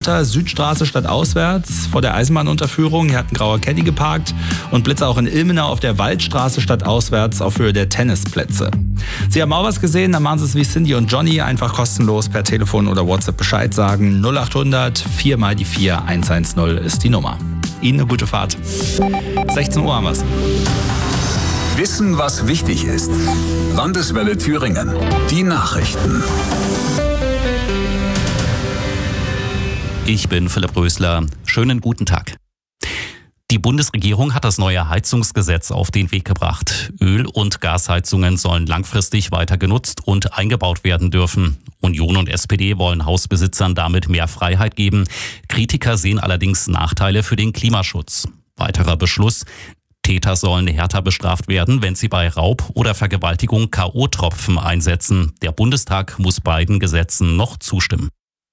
Frankfurter Südstraße stadtauswärts vor der Eisenbahnunterführung. Hier hat ein grauer Caddy geparkt und Blitzer auch in Ilmenau auf der Waldstraße stadtauswärts auf Höhe der Tennisplätze. Sie haben auch was gesehen, dann machen Sie es wie Cindy und Johnny. Einfach kostenlos per Telefon oder WhatsApp Bescheid sagen. 0800 4 mal die 4 110 ist die Nummer. Ihnen eine gute Fahrt. 16 Uhr haben wir's. Wissen, was wichtig ist. Landeswelle Thüringen. Die Nachrichten. Ich bin Philipp Rösler. Schönen guten Tag. Die Bundesregierung hat das neue Heizungsgesetz auf den Weg gebracht. Öl- und Gasheizungen sollen langfristig weiter genutzt und eingebaut werden dürfen. Union und SPD wollen Hausbesitzern damit mehr Freiheit geben. Kritiker sehen allerdings Nachteile für den Klimaschutz. Weiterer Beschluss: Täter sollen härter bestraft werden, wenn sie bei Raub oder Vergewaltigung K.O.-Tropfen einsetzen. Der Bundestag muss beiden Gesetzen noch zustimmen.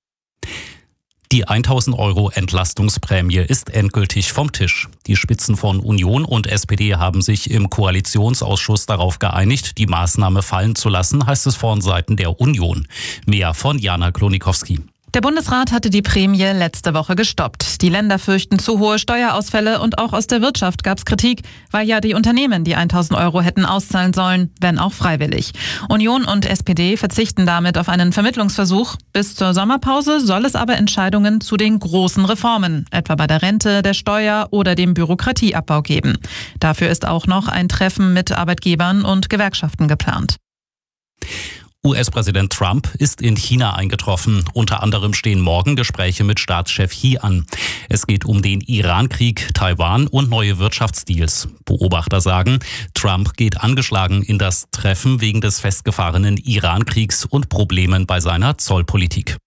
Die 1.000 € Entlastungsprämie ist endgültig vom Tisch. Die Spitzen von Union und SPD haben sich im Koalitionsausschuss darauf geeinigt, die Maßnahme fallen zu lassen, heißt es von Seiten der Union. Mehr von Jana Klonikowski. Der Bundesrat hatte die Prämie letzte Woche gestoppt. Die Länder fürchten zu hohe Steuerausfälle und auch aus der Wirtschaft gab es Kritik, weil ja die Unternehmen die 1.000 € hätten auszahlen sollen, wenn auch freiwillig. Union und SPD verzichten damit auf einen Vermittlungsversuch. Bis zur Sommerpause soll es aber Entscheidungen zu den großen Reformen, etwa bei der Rente, der Steuer oder dem Bürokratieabbau geben. Dafür ist auch noch ein Treffen mit Arbeitgebern und Gewerkschaften geplant. US-Präsident Trump ist in China eingetroffen. Unter anderem stehen morgen Gespräche mit Staatschef Xi an. Es geht um den Iran-Krieg, Taiwan und neue Wirtschaftsdeals. Beobachter sagen, Trump geht angeschlagen in das Treffen wegen des festgefahrenen Iran-Kriegs und Problemen bei seiner Zollpolitik.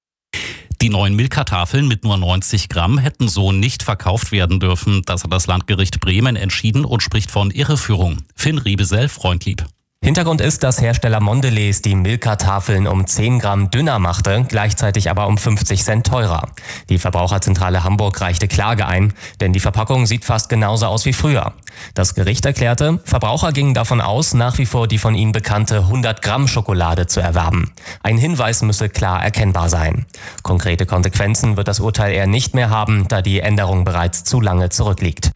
Die neuen Milka-Tafeln mit nur 90 Gramm hätten so nicht verkauft werden dürfen. Das hat das Landgericht Bremen entschieden und spricht von Irreführung. Finn Riebesell, Freundlieb. Hintergrund ist, dass Hersteller Mondelez die Milka-Tafeln um 10 Gramm dünner machte, gleichzeitig aber um 50 Cent teurer. Die Verbraucherzentrale Hamburg reichte Klage ein, denn die Verpackung sieht fast genauso aus wie früher. Das Gericht erklärte, Verbraucher gingen davon aus, nach wie vor die von ihnen bekannte 100 Gramm Schokolade zu erwerben. Ein Hinweis müsse klar erkennbar sein. Konkrete Konsequenzen wird das Urteil eher nicht mehr haben, da die Änderung bereits zu lange zurückliegt.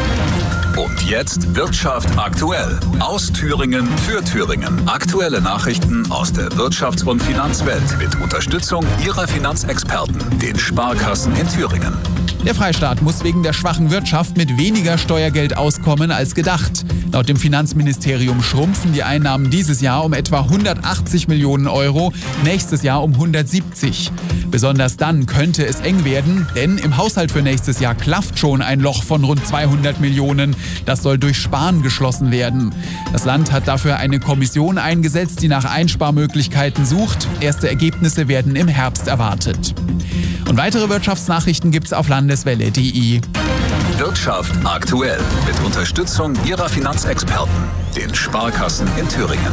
Und jetzt Wirtschaft aktuell. Aus Thüringen für Thüringen. Aktuelle Nachrichten aus der Wirtschafts- und Finanzwelt mit Unterstützung Ihrer Finanzexperten, den Sparkassen in Thüringen. Der Freistaat muss wegen der schwachen Wirtschaft mit weniger Steuergeld auskommen als gedacht. Laut dem Finanzministerium schrumpfen die Einnahmen dieses Jahr um etwa 180 Millionen €, nächstes Jahr um 170. Besonders dann könnte es eng werden, denn im Haushalt für nächstes Jahr klafft schon ein Loch von rund 200 Millionen. Das soll durch Sparen geschlossen werden. Das Land hat dafür eine Kommission eingesetzt, die nach Einsparmöglichkeiten sucht. Erste Ergebnisse werden im Herbst erwartet. Und weitere Wirtschaftsnachrichten gibt's auf landeswelle.de. Wirtschaft aktuell mit Unterstützung Ihrer Finanzexperten, den Sparkassen in Thüringen.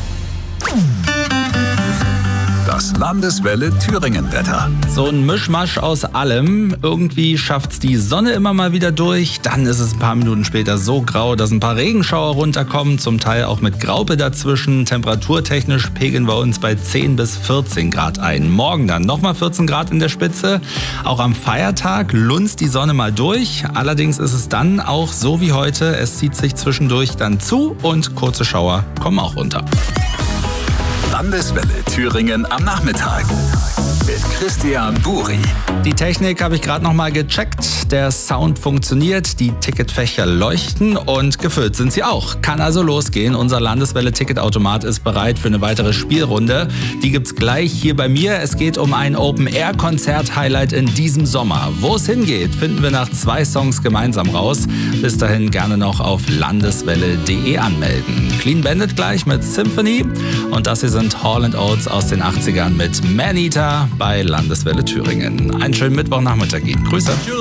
Das Landeswelle Thüringen-Wetter. So ein Mischmasch aus allem. Irgendwie schafft's die Sonne immer mal wieder durch. Dann ist es ein paar Minuten später so grau, dass ein paar Regenschauer runterkommen. Zum Teil auch mit Graupe dazwischen. Temperaturtechnisch pegeln wir uns bei 10 bis 14 Grad ein. Morgen dann nochmal 14 Grad in der Spitze. Auch am Feiertag lunzt die Sonne mal durch. Allerdings ist es dann auch so wie heute. Es zieht sich zwischendurch dann zu und kurze Schauer kommen auch runter. Landeswelle Thüringen am Nachmittag mit Christian Buri. Die Technik habe ich gerade noch mal gecheckt. Der Sound funktioniert, die Ticketfächer leuchten und gefüllt sind sie auch. Kann also losgehen. Unser Landeswelle-Ticketautomat ist bereit für eine weitere Spielrunde. Die gibt's gleich hier bei mir. Es geht um ein Open-Air-Konzert-Highlight in diesem Sommer. Wo es hingeht, finden wir nach 2 Songs gemeinsam raus. Bis dahin gerne noch auf landeswelle.de anmelden. Clean Bandit gleich mit Symphony und das hier sind Hall & Oates aus den 80ern mit Maneater bei Landeswelle Thüringen. Einen schönen Mittwochnachmittag Ihnen. Grüße.